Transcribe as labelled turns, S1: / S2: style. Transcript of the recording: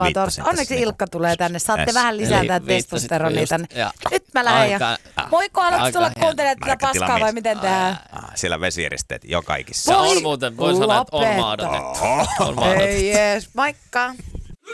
S1: Viittasin
S2: Onneksi
S1: tässä
S2: Ilkka tulee tänne. Saatte
S1: Yes.
S2: vähän lisätä
S3: Eli
S2: testosteronia tänne.
S3: ja
S2: Nyt mä lähden. Moikko, haluatko
S3: aika
S2: tulla
S3: hieno.
S2: kuuntelemaan tätä
S1: Markka
S2: paskaa vai
S1: Tilamies.
S2: miten tehdään?
S1: Siellä vesijäristeet joka ikisessä.
S3: Se on muuten, voi sanoa, että on
S2: lopeta.
S3: mahdollinen.
S2: Ei jees, moikka.